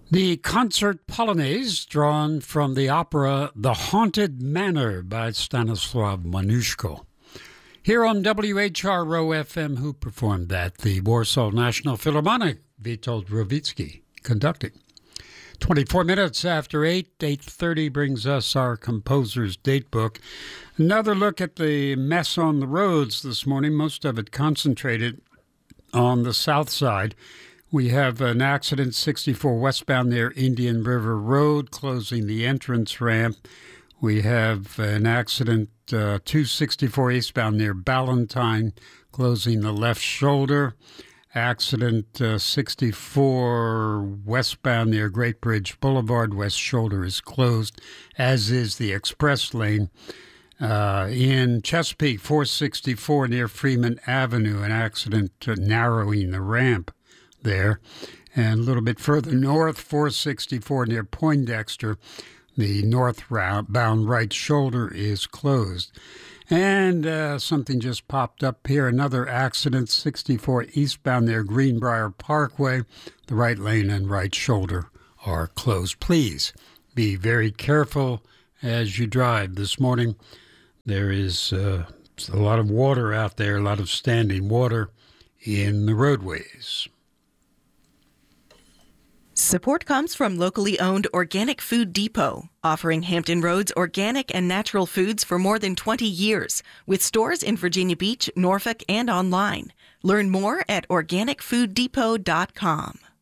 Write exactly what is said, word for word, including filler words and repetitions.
The concert Polonaise, drawn from the opera The Haunted Manor by Stanislaw Moniuszko. Here on W H R O F M, who performed that? The Warsaw National Philharmonic, Witold Rawicki conducting. twenty-four minutes after eight, eight thirty brings us our composer's date book. Another look at the mess on the roads this morning, most of it concentrated on the south side. We have an accident, sixty-four westbound near Indian River Road, closing the entrance ramp. We have an accident, uh, two sixty-four eastbound near Ballantyne, closing the left shoulder. Accident, uh, sixty-four westbound near Great Bridge Boulevard, west shoulder is closed, as is the express lane. Uh, in Chesapeake, four sixty-four near Freeman Avenue, an accident uh, narrowing the ramp there. And a little bit further north, four sixty-four near Poindexter, the northbound right shoulder is closed. And uh, something just popped up here, another accident, sixty-four eastbound near Greenbrier Parkway. The right lane and right shoulder are closed. Please be very careful as you drive this morning. There is uh, a lot of water out there, a lot of standing water in the roadways. Support comes from locally owned Organic Food Depot, offering Hampton Roads organic and natural foods for more than twenty years, with stores in Virginia Beach, Norfolk, and online. Learn more at organic food depot dot com.